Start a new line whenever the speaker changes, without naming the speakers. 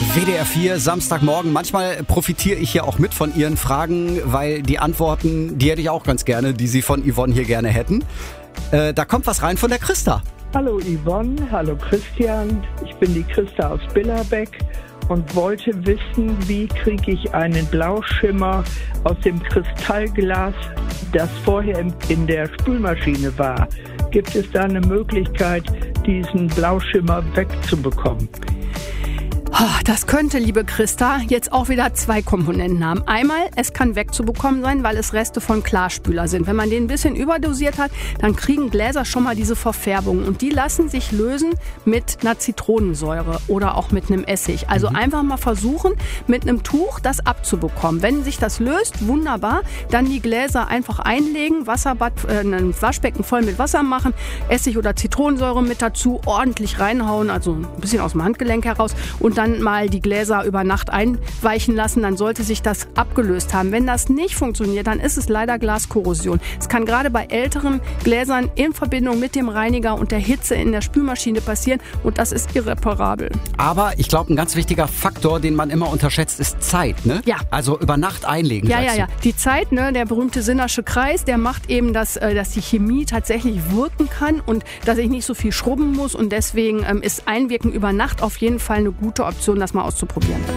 WDR 4, Samstagmorgen. Manchmal profitiere ich ja auch mit von Ihren Fragen, weil die Antworten, die hätte ich auch ganz gerne, die Sie von Yvonne hier gerne hätten. Da kommt was rein von der Christa.
Hallo Yvonne, hallo Christian. Ich bin die Christa aus Billerbeck und wollte wissen, wie kriege ich einen Blauschimmer aus dem Kristallglas, das vorher in der Spülmaschine war. Gibt es da eine Möglichkeit, diesen Blauschimmer wegzubekommen?
Das könnte, liebe Christa, jetzt auch wieder zwei Komponenten haben. Einmal, es kann wegzubekommen sein, weil es Reste von Klarspüler sind. Wenn man den ein bisschen überdosiert hat, dann kriegen Gläser schon mal diese Verfärbung. Und die lassen sich lösen mit einer Zitronensäure oder auch mit einem Essig. Also einfach mal versuchen, mit einem Tuch das abzubekommen. Wenn sich das löst, wunderbar. Dann die Gläser einfach einlegen, ein Waschbecken voll mit Wasser machen, Essig oder Zitronensäure mit dazu, ordentlich reinhauen, also ein bisschen aus dem Handgelenk heraus und dann mal die Gläser über Nacht einweichen lassen, dann sollte sich das abgelöst haben. Wenn das nicht funktioniert, dann ist es leider Glaskorrosion. Es kann gerade bei älteren Gläsern in Verbindung mit dem Reiniger und der Hitze in der Spülmaschine passieren und das ist irreparabel.
Aber ich glaube, ein ganz wichtiger Faktor, den man immer unterschätzt, ist Zeit, ne?
Ja.
Also über Nacht einlegen.
Ja. Die Zeit, ne, der berühmte Sinnersche Kreis, der macht eben, dass die Chemie tatsächlich wirken kann und dass ich nicht so viel schrubben muss und deswegen ist Einwirken über Nacht auf jeden Fall eine gute Option, das mal auszuprobieren.